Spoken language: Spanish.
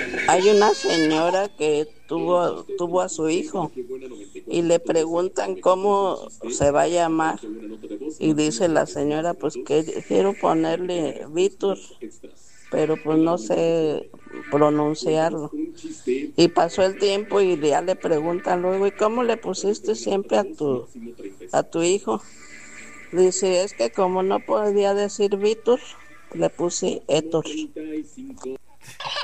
Hay una señora que tuvo a su hijo y le preguntan cómo se va a llamar. Y dice la señora, pues que quiero ponerle Víctor, pero pues no sé pronunciarlo. Y pasó el tiempo y ya le preguntan luego, ¿y cómo le pusiste siempre a tu hijo? Dice, es que como no podía decir Víctor, le puse Héctor.